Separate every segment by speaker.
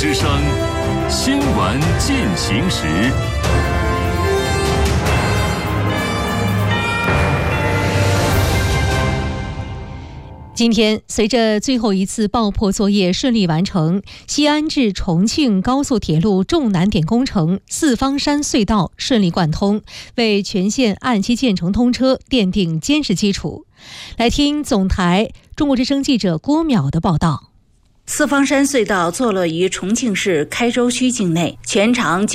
Speaker 1: 之声，新闻进行时。
Speaker 2: 今天，随着最后一次爆破作业顺利完成，西安至重庆高速铁路重难点工程四方山隧道顺利贯通，为全线按期建成通车奠定坚实基础。来听总台中国之声记者郭淼的报道。
Speaker 3: 四方山隧道坐落于重庆市开州区境内，全长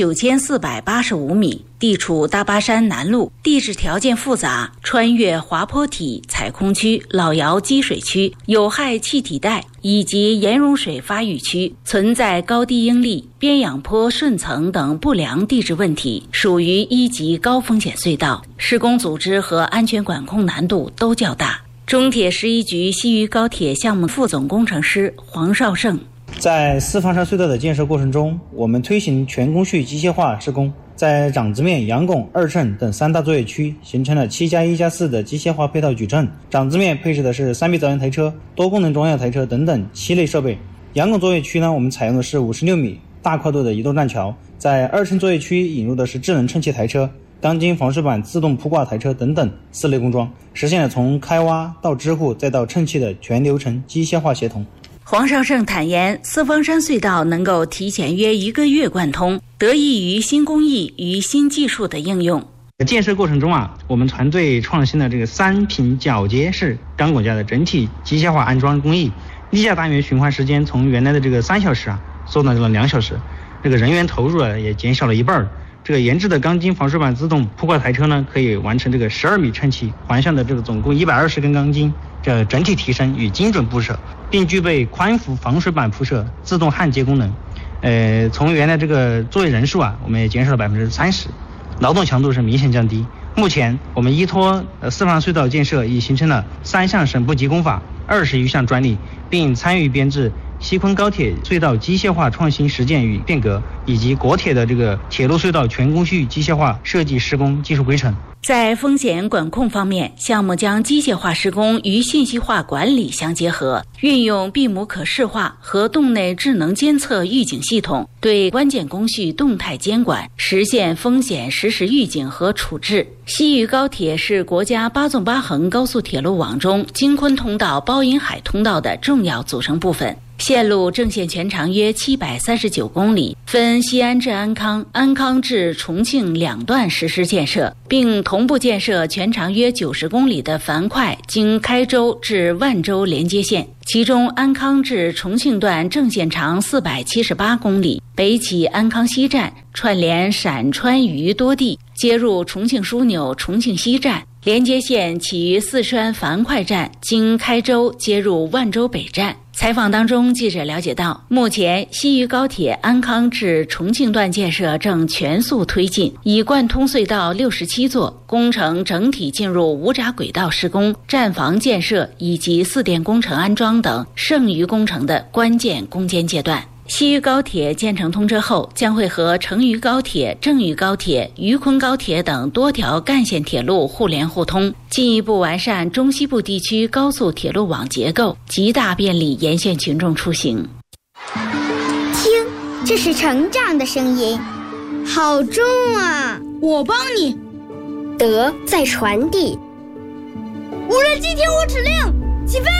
Speaker 3: 9485米，地处大巴山南麓，地质条件复杂，穿越滑坡体采空区、老窑积水区、有害气体带以及盐溶水发育区，存在高低应力、边仰坡顺层等不良地质问题，属于1级高风险隧道，施工组织和安全管控难度都较大。中铁11局西渝高铁项目副总工程师黄绍胜，
Speaker 4: 在四方山隧道的建设过程中，我们推行全工序机械化施工，在掌子面、阳拱、二乘等3大作业区形成了7+1+4的机械化配套矩阵。掌子面配置的是3臂造型台车、多功能装药台车等等7类设备。阳拱作业区呢，我们采用的是56米大跨度的移动栈桥。在二乘作业区引入的是智能称气台车、钢筋防水板自动铺挂台车等等4类工装，实现了从开挖到支护再到称气的全流程机械化协同。
Speaker 3: 黄绍胜坦言，四方山隧道能够提前约1个月贯通，得益于新工艺与新技术的应用。
Speaker 4: 建设过程中我们团队创新了这个3频铰接式钢管架的整体机械化安装工艺，立架单元循环时间从原来的这个3小时缩短到了2小时，这个人员投入也减少了一半。这个研制的钢筋防水板自动铺挂台车呢，可以完成这个12米称气环向的这个总共120根钢筋，这整体提升与精准布设，并具备宽幅防水板铺设、自动焊接功能。从原来这个作业人数我们也减少了30%，劳动强度是明显降低。目前我们依托四方隧道建设已形成了3项省部级工法、20余项专利，并参与编制西昆高铁隧道机械化创新实践与变革，以及国铁的这个铁路隧道全工序机械化设计施工技术规程。
Speaker 3: 在风险管控方面，项目将机械化施工与信息化管理相结合，运用闭幕可视化和洞内智能监测预警系统，对关键工序动态监管，实现风险实时预警和处置。西渝高铁是国家8纵8横高速铁路网中京昆通道、包银海通道的重要组成部分。线路正线全长约739公里，分西安至安康、安康至重庆2段实施建设，并同步建设全长约90公里的樊哙经开州至万州连接线。其中安康至重庆段正线长478公里，北起安康西站，串联陕川渝多地，接入重庆枢纽重庆西站。连接线起于四川樊哙站，经开州接入万州北站。采访当中，记者了解到，目前西渝高铁安康至重庆段建设正全速推进，已贯通隧道67座，工程整体进入无闸轨道施工、站房建设以及4电工程安装等剩余工程的关键攻坚阶段。西渝高铁建成通车后，将会和成渝高铁、郑渝高铁、渝昆高铁等多条干线铁路互联互通，进一步完善中西部地区高速铁路网结构，极大便利沿线群众出行。
Speaker 5: 听，这是成长的声音，好重啊！
Speaker 6: 我帮你。
Speaker 5: 德在传递。
Speaker 6: 无人机听我指令，起飞！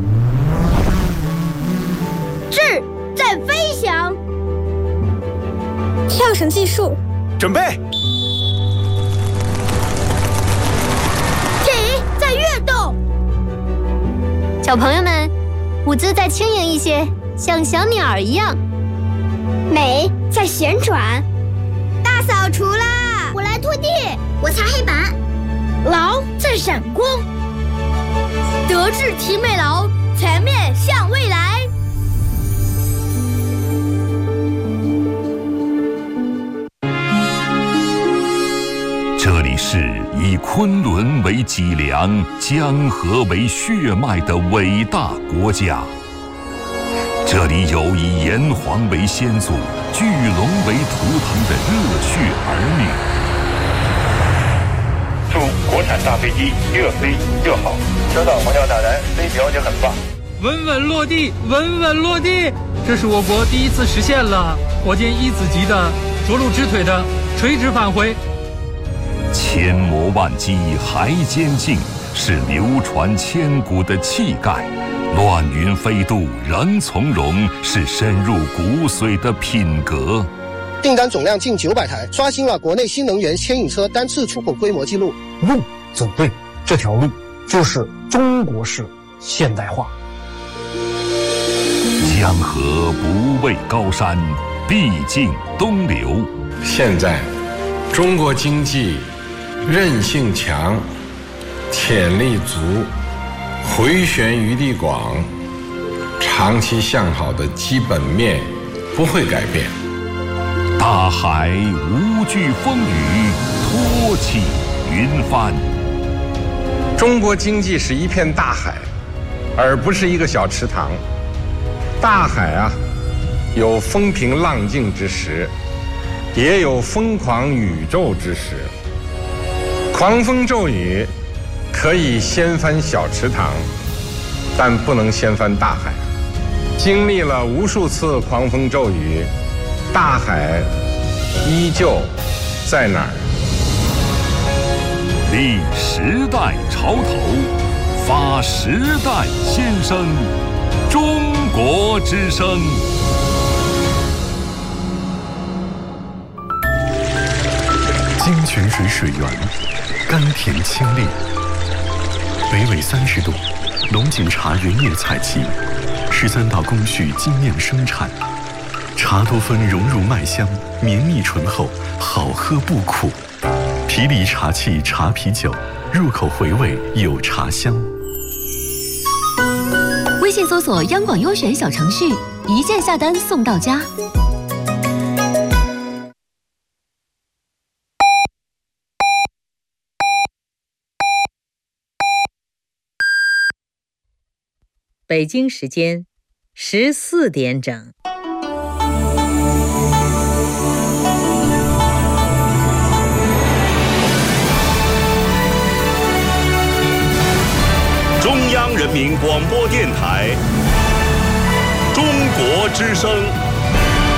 Speaker 6: 智在飞翔。
Speaker 5: 跳绳技术，
Speaker 7: 准备。
Speaker 6: 体在跃动。
Speaker 8: 小朋友们，舞姿再轻盈一些，像小鸟一样。
Speaker 5: 美在旋转。
Speaker 6: 大扫除啦！
Speaker 5: 我来拖地，我擦黑板。
Speaker 6: 劳在闪光。德智体美劳，全面向未来。
Speaker 1: 这里是以昆仑为脊梁、江河为血脉的伟大国家。这里有以炎黄为先祖、巨龙为图腾的热血儿女。
Speaker 9: 祝国产大飞机越飞越好，知道皇家大人飞表也很棒。
Speaker 7: 稳稳落地，稳稳落地。这是我国第一次实现了火箭1子级的着陆支腿的垂直返回。
Speaker 1: 千磨万击还坚劲，是流传千古的气概；乱云飞渡仍从容，是深入骨髓的品格。
Speaker 9: 订单总量近900台，刷新了国内新能源牵引车单次出口规模纪录。
Speaker 10: 路走对，这条路就是中国式现代化。
Speaker 1: 江河不畏高山，必经东流。
Speaker 11: 现在，中国经济韧性强，潜力足，回旋余地广，长期向好的基本面不会改变。
Speaker 1: 大海无惧风雨，托起云帆。
Speaker 11: 中国经济是一片大海，而不是一个小池塘。大海啊，有风平浪静之时，也有疯狂宇宙之时。狂风骤雨可以掀翻小池塘，但不能掀翻大海。经历了无数次狂风骤雨，大海依旧在哪儿？
Speaker 1: 立时代潮头，发时代先声，中国之声。
Speaker 12: 金泉水水源，甘甜清冽，北纬30度，龙井茶原叶采集，13道工序精酿生产，茶多酚融入麦香，绵密醇厚，好喝不苦。皮里茶器茶啤酒，入口回味有茶香。
Speaker 13: 微信搜索央广优选小程序，一键下单送到家。
Speaker 14: 北京时间14点整。
Speaker 1: 中央人民广播电台，中国之声。